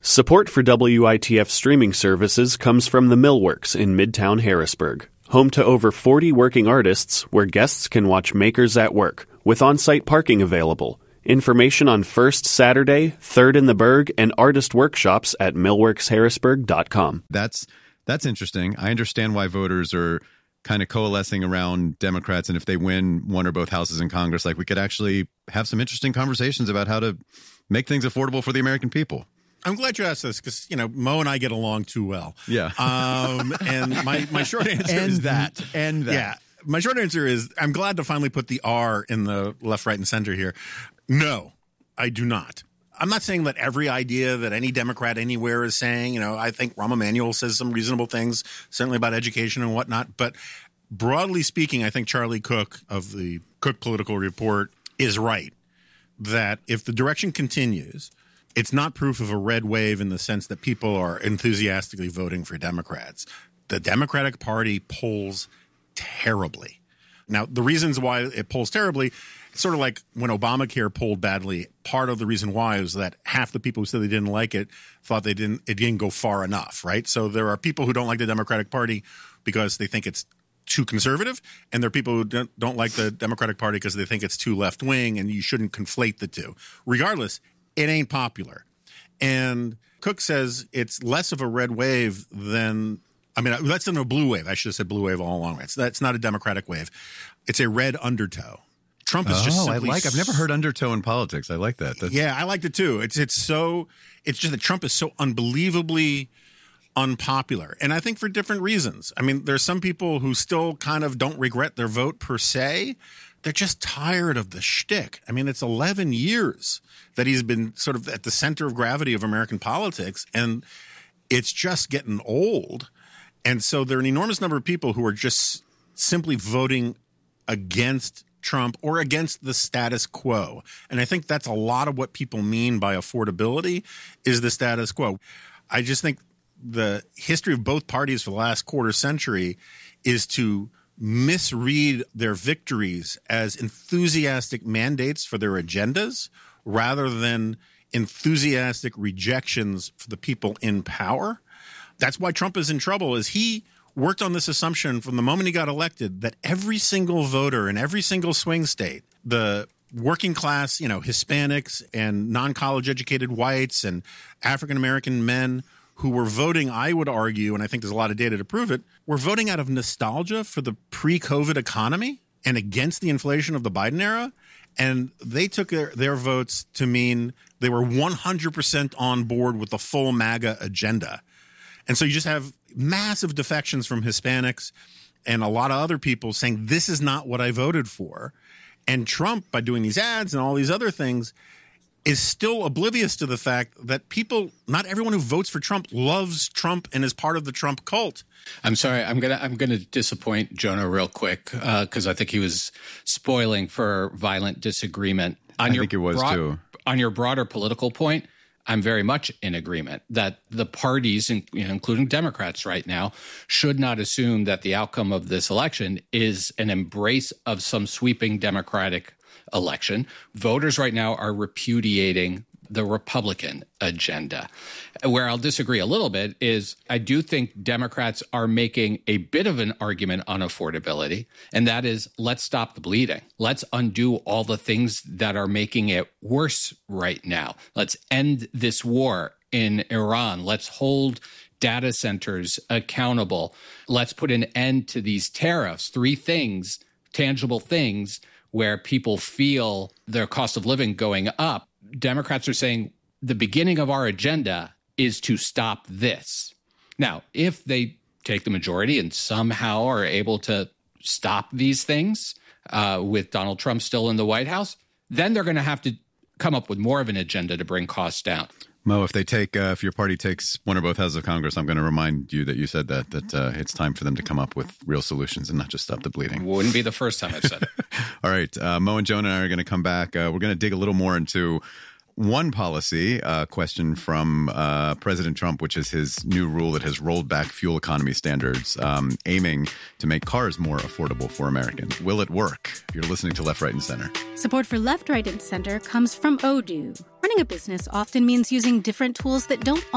Support for WITF streaming services comes from the Millworks in Midtown Harrisburg, home to over 40 working artists where guests can watch makers at work, with on-site parking available. Information on First Saturday, Third in the Berg, and artist workshops at millworksharrisburg.com. That's interesting. I understand why voters are kind of coalescing around Democrats, and if they win one or both houses in Congress, like, we could actually have some interesting conversations about how to make things affordable for the American people. I'm glad you asked this because, Mo and I get along too well. Yeah. And my short answer is that. Yeah. My short answer is I'm glad to finally put the R in the left, right, and center here. No, I do not. I'm not saying that every idea that any Democrat anywhere is saying, I think Rahm Emanuel says some reasonable things, certainly about education and whatnot. But broadly speaking, I think Charlie Cook of the Cook Political Report is right that if the direction continues, it's not proof of a red wave in the sense that people are enthusiastically voting for Democrats. The Democratic Party polls terribly. Now, the reasons why it polls terribly, it's sort of like when Obamacare polled badly. Part of the reason why is that half the people who said they didn't like it thought it didn't go far enough, right? So there are people who don't like the Democratic Party because they think it's too conservative, and there are people who don't like the Democratic Party because they think it's too left-wing, and you shouldn't conflate the two. Regardless, it ain't popular. And Cook says it's less of a red wave than – that's than a blue wave. I should have said blue wave all along. That's not a Democratic wave. It's a red undertow. Trump is just simply – I've never heard undertow in politics. I like that. Yeah, I liked it too. It's just that Trump is so unbelievably unpopular. And I think for different reasons. There's some people who still kind of don't regret their vote per se. They're just tired of the shtick. It's 11 years that he's been sort of at the center of gravity of American politics, and it's just getting old. And so there are an enormous number of people who are just simply voting against Trump or against the status quo. And I think that's a lot of what people mean by affordability is the status quo. I just think the history of both parties for the last quarter century is to misread their victories as enthusiastic mandates for their agendas rather than enthusiastic rejections for the people in power. That's why Trump is in trouble, is he worked on this assumption from the moment he got elected that every single voter in every single swing state, the working class, Hispanics and non-college educated whites and African-American men who were voting, I would argue, and I think there's a lot of data to prove it, were voting out of nostalgia for the pre-COVID economy and against the inflation of the Biden era. And they took their votes to mean they were 100% on board with the full MAGA agenda. And so you just have massive defections from Hispanics and a lot of other people saying, this is not what I voted for. And Trump, by doing these ads and all these other things, is still oblivious to the fact that people, not everyone who votes for Trump loves Trump and is part of the Trump cult. I'm sorry. I'm gonna disappoint Jonah real quick because I think he was spoiling for violent disagreement. I think it was too. On your broader political point, I'm very much in agreement that the parties, including Democrats right now, should not assume that the outcome of this election is an embrace of some sweeping Democratic election. Voters right now are repudiating the Republican agenda. Where I'll disagree a little bit is I do think Democrats are making a bit of an argument on affordability, and that is let's stop the bleeding. Let's undo all the things that are making it worse right now. Let's end this war in Iran. Let's hold data centers accountable. Let's put an end to these tariffs. 3 things, tangible things, where people feel their cost of living going up. Democrats are saying the beginning of our agenda is to stop this. Now, if they take the majority and somehow are able to stop these things with Donald Trump still in the White House, then they're going to have to come up with more of an agenda to bring costs down. Mo, if your party takes one or both houses of Congress, I'm going to remind you that you said that it's time for them to come up with real solutions and not just stop the bleeding. Wouldn't be the first time I've said it. All right. Mo and Jonah and I are going to come back. We're going to dig a little more into one policy question from President Trump, which is his new rule that has rolled back fuel economy standards, aiming to make cars more affordable for Americans. Will it work? You're listening to Left, Right, and Center. Support for Left, Right, and Center comes from Odoo. Running a business often means using different tools that don't